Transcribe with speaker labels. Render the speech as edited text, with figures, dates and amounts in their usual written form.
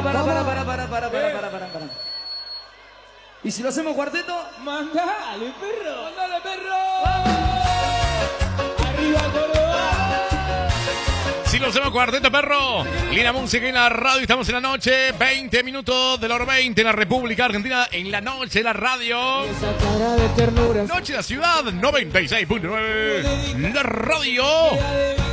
Speaker 1: para. ¿Y si lo hacemos cuarteto?
Speaker 2: ¡Mandale, perro! ¡Mandale, perro! ¡Arriba, Córdoba!
Speaker 3: Si lo hacemos cuarteto, perro. Linda música en la radio. Estamos en la noche. 20 minutos de la hora 20 en la República Argentina. En la noche de la radio.
Speaker 2: Esa cara de ternura.
Speaker 3: Noche de la ciudad. 96.9. La radio.